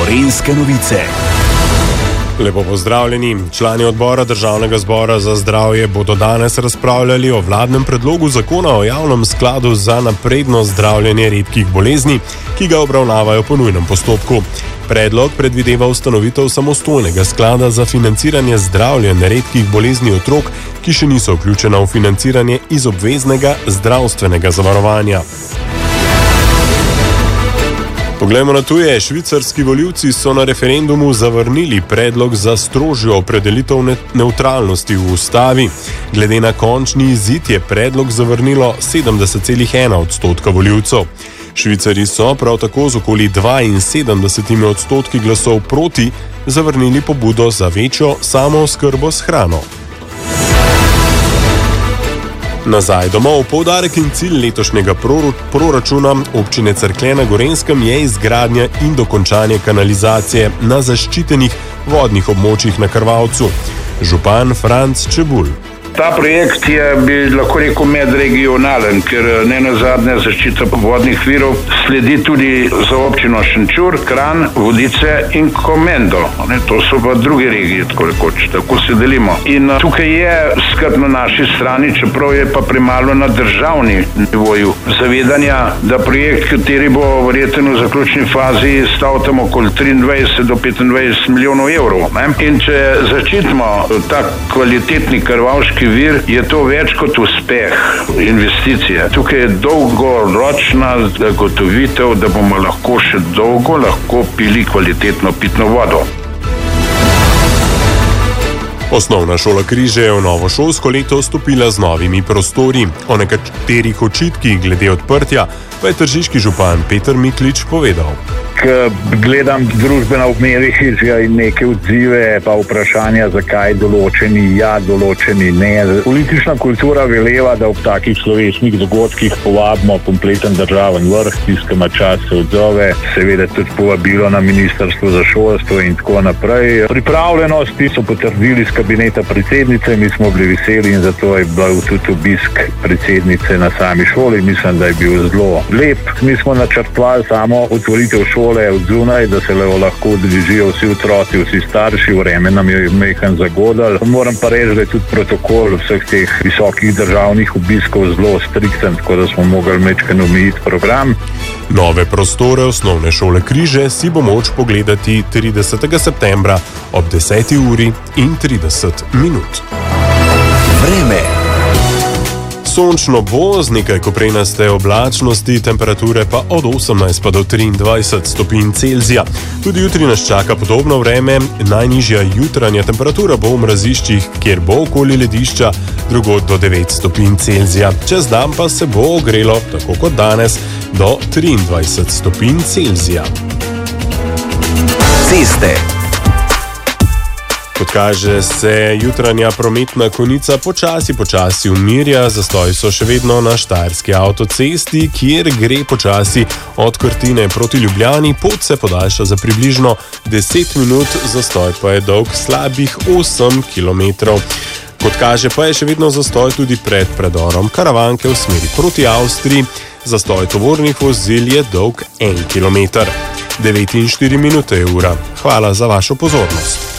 Gorenjske novice. Lepo pozdravljeni. Člani odbora Državnega zbora za zdravje bodo danes razpravljali o vladnem predlogu zakona o javnem skladu za napredno zdravljenje redkih bolezni, ki ga obravnavajo po nujnem postopku. Predlog predvideva ustanovitev samostojnega sklada za financiranje zdravljenja redkih bolezni otrok, ki še niso vključena v financiranje iz obveznega zdravstvenega zavarovanja. Poglejmo na tuje. Švicarski volivci so na referendumu zavrnili predlog za strožjo opredelitev nevtralnosti v ustavi. Glede na končni izid je predlog zavrnilo 70,1% volivcev. Švicari so prav tako z okoli 72% glasov proti zavrnili pobudo za večjo samooskrbo s hrano. Nazaj domov. Poudarek in cilj letošnjega proračuna občine Cerklje na Gorenjskem je izgradnja in dokončanje kanalizacije na zaščitenih vodnih območjih na Krvavcu. Župan Franc Čebulj. Ta projekt je, bi lahko rekel, medregionalen, ker ne nazadnje zaščita vodnih virov sledi tudi za občino Šenčur, Kranj, Vodice in Komendo. To so pa druge regije, tako se delimo. In tukaj je skrb na naši strani, čeprav je pa premalo na državni nivoju zavedanja, da projekt, kateri bo verjetno v zaključni fazi stal tam okoli 23 do 25 milijonov evrov. In če začitimo tak kvalitetni krvavški vir, je to več kot uspeh investicije. Tukaj je dolgoročna zagotovitev, da bomo lahko še dolgo pili kvalitetno pitno vodo. Osnovna šola Križe je v novo šolsko leto vstopila z novimi prostori. O nekaterih očitkih glede odprtja pa je tržiški župan Peter Miklič povedal. Gledam družbena omrežja in neke odzive, pa vprašanja, zakaj določeni ja, določeni ne. Politična kultura veleva, da ob takih slovesnih dogodkih povabimo kompleten državen vrh, tisti, ki ima čas, se odzove, seveda tudi povabilo na ministrstvo za šolstvo in tako naprej. Pripravljenosti so potrdili z kabineta predsednice, mi smo bili veseli in zato je bil tudi obisk predsednice na sami šoli. Mislim, da je bil zelo lep. Mi smo načrtovali samo otvoritev šole od zunaj, da se lahko udeležijo vsi otroci, vsi starši, vreme nam je mehen zagodal. Moram pa reči, da je tudi protokol vseh teh visokih državnih obiskov zelo strikten, tako da smo mogli majčkeno omejiti program. Nove prostore osnovne šole Križe si bo moč pogledati 30. septembra ob 10:30. Vreme. Sončno bo, z nekaj koprenaste oblačnosti, temperature pa od 18 pa do 23 stopinj Celzija. Tudi jutri nas čaka podobno vreme, najnižja jutranja temperatura bo v mraziščih, kjer bo okoli ledišča, drugod do 9 stopinj Celzija. Čez dan pa se bo ogrelo, tako kot danes, do 23 stopinj Celzija. Ceste. Kot kaže, se jutranja prometna konica počasi umirja, zastoji so še vedno na Štajerski avtocesti, kjer gre počasi od Krtine proti Ljubljani, pot se podaljša za približno 10 minut, zastoj pa je dolg slabih 8 kilometrov. Kot kaže, pa je še vedno zastoj tudi pred predorom Karavanke v smeri proti Avstriji, zastoj tovornih vozil je dolg 1 kilometer. 9:04 je ura. Hvala za vašo pozornost.